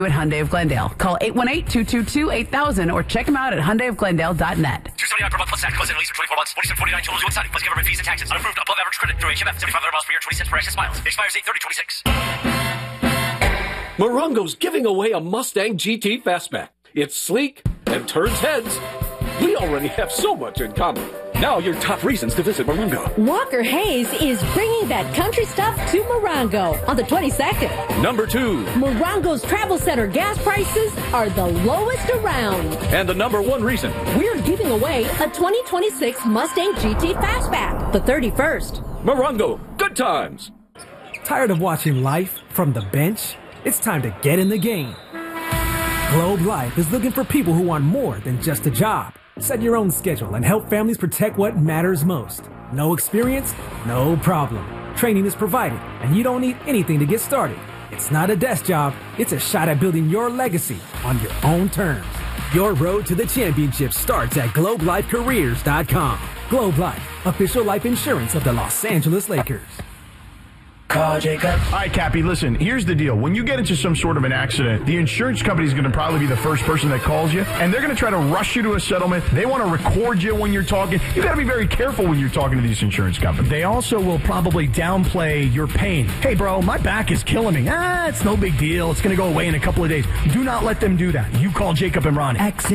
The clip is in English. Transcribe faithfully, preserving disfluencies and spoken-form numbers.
at Hyundai of Glendale. Call eight one eight, two two two, eight thousand or check them out at hyundai of glendale dot net. two seventy-nine per month plus tax. Close in at least for twenty-four months. forty-seven forty-nine total due on signing plus government fees and taxes. Unapproved above average credit through H M F. seventy-five hundred miles per year. twenty cents per excess miles. Expires eight thirty twenty-six. Morongo's giving away a Mustang G T Fastback. It's sleek and turns heads. We already have so much in common. Now your top reasons to visit Morongo. Walker Hayes is bringing that country stuff to Morongo on the twenty-second. Number two. Morongo's Travel Center gas prices are the lowest around. And the number one reason. We're giving away a twenty twenty-six Mustang G T Fastback the thirty-first. Morongo, good times. Tired of watching life from the bench? It's time to get in the game. Globe Life is looking for people who want more than just a job. Set your own schedule and help families protect what matters most. No experience? No problem. Training is provided, and you don't need anything to get started. It's not a desk job. It's a shot at building your legacy on your own terms. Your road to the championship starts at globe life careers dot com. Globe Life, official life insurance of the Los Angeles Lakers. Call Jacob. All right, Cappy, listen, here's the deal. When you get into some sort of an accident, the insurance company is going to probably be the first person that calls you, and they're going to try to rush you to a settlement. They want to record you when you're talking. You got to be very careful when you're talking to these insurance companies. They also will probably downplay your pain. Hey, bro, my back is killing me. Ah, it's no big deal. It's going to go away in a couple of days. Do not let them do that. You call Jacob and Ronnie.